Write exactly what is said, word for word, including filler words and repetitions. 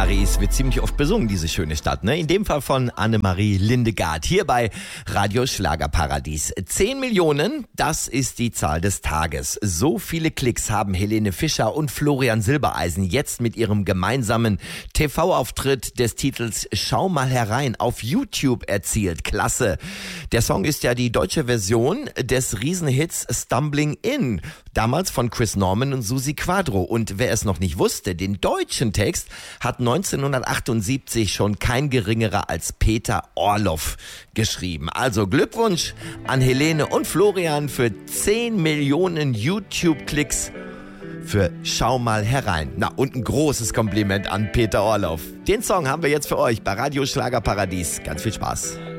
Paris wird ziemlich oft besungen, diese schöne Stadt, ne? In dem Fall von Annemarie Lindegard, hier bei Radio Schlagerparadies. Zehn Millionen, das ist die Zahl des Tages. So viele Klicks haben Helene Fischer und Florian Silbereisen jetzt mit ihrem gemeinsamen T V-Auftritt des Titels Schau mal herein auf YouTube erzielt. Klasse. Der Song ist ja die deutsche Version des Riesenhits Stumbling In, damals von Chris Norman und Susi Quadro. Und wer es noch nicht wusste, den deutschen Text hat neunzehnhundertachtundsiebzig schon kein geringerer als Peter Orloff geschrieben. Also Glückwunsch an Helene und Florian für zehn Millionen YouTube-Klicks für Schau mal herein. Na, und ein großes Kompliment an Peter Orloff. Den Song haben wir jetzt für euch bei Radio Schlagerparadies. Ganz viel Spaß.